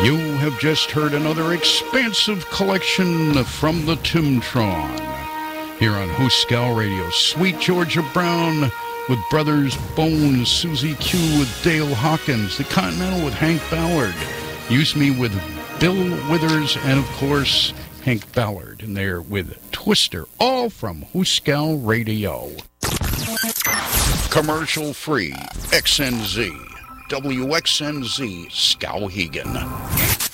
You have just heard another expansive collection from the Timtron here on Hooskow Radio. Sweet Georgia Brown with Brothers Bones, Susie Q with Dale Hawkins, The Continental with Hank Ballard, Use Me with Bill Withers, and of course Hank Ballard, and they're with Twister, all from Hooskow Radio. Commercial free, XNZ, WXNZ, Skowhegan.